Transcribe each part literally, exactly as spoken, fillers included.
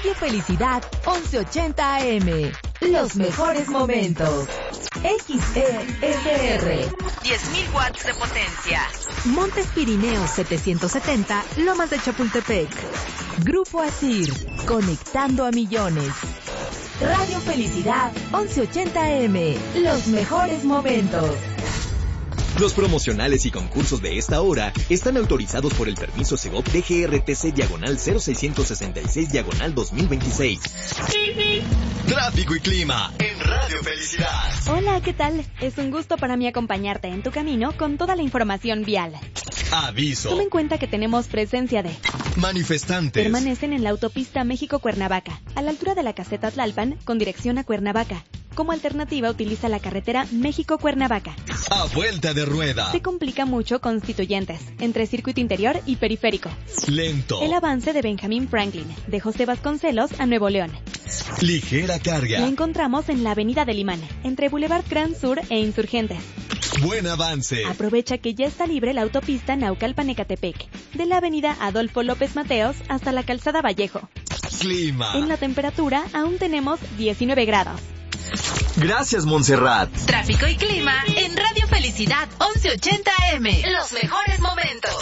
Radio Felicidad once ochenta A M. Los mejores momentos. X E S R. diez mil watts de potencia. Montes Pirineos setecientos setenta, Lomas de Chapultepec. Grupo Asir, conectando a millones. Radio Felicidad once ochenta A M. Los mejores momentos. Los promocionales y concursos de esta hora están autorizados por el permiso Segov D G R T C diagonal cero seiscientos sesenta y seis diagonal dos mil veintiséis. Tráfico y clima en Radio Felicidad. Hola, ¿qué tal? Es un gusto para mí acompañarte en tu camino con toda la información vial. Aviso. Toma en cuenta que tenemos presencia de manifestantes. Permanecen en la autopista México-Cuernavaca, a la altura de la caseta Tlalpan, con dirección a Cuernavaca. Como alternativa utiliza la carretera México-Cuernavaca. A vuelta de rueda. Se complica mucho Constituyentes, entre circuito interior y periférico. Lento. El avance de Benjamín Franklin, de José Vasconcelos a Nuevo León. Ligera carga. La encontramos en la avenida del Imán, entre Boulevard Gran Sur e Insurgentes. Buen avance. Aprovecha que ya está libre la autopista Naucalpan-Ecatepec, de la avenida Adolfo López Mateos hasta la calzada Vallejo. Clima. En la temperatura aún tenemos diecinueve grados. Gracias, Montserrat. Tráfico y clima en Radio Felicidad once ochenta A M. Los mejores momentos.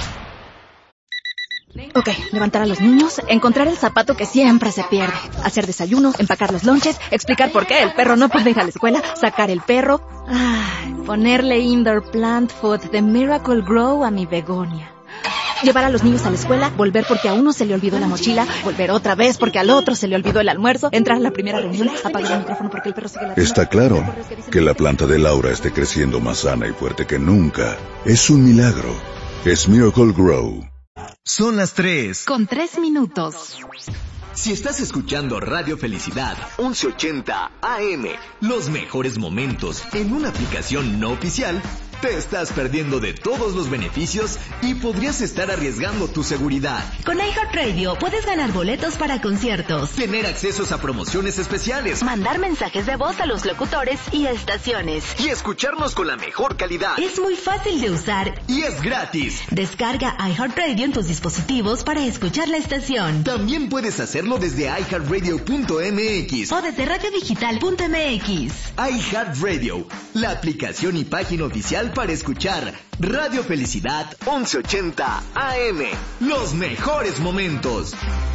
Ok, levantar a los niños, encontrar el zapato que siempre se pierde, hacer desayuno, empacar los lonches, explicar por qué el perro no puede ir a la escuela, sacar el perro, ay, ponerle indoor plant food de Miracle Grow a mi begonia. Llevar a los niños a la escuela, volver porque a uno se le olvidó la mochila, volver otra vez porque al otro se le olvidó el almuerzo, entrar a la primera reunión, apagar el micrófono porque el perro sigue la... Está claro que la planta de Laura esté creciendo más sana y fuerte que nunca. Es un milagro. Es Miracle Grow. Son las tres. Con tres minutos. Si estás escuchando Radio Felicidad once ochenta A M, los mejores momentos en una aplicación no oficial, te estás perdiendo de todos los beneficios y podrías estar arriesgando tu seguridad. Con iHeartRadio puedes ganar boletos para conciertos, Tener accesos a promociones especiales, mandar mensajes de voz a los locutores y a estaciones. y escucharnos con la mejor calidad. Es muy fácil de usar. Y es gratis. Descarga iHeartRadio en tus dispositivos para escuchar la estación. También puedes hacerlo desde i heart radio punto m x O desde radiodigital punto m x. iHeartRadio, la aplicación y página oficial para escuchar Radio Felicidad once ochenta A M. Los mejores momentos.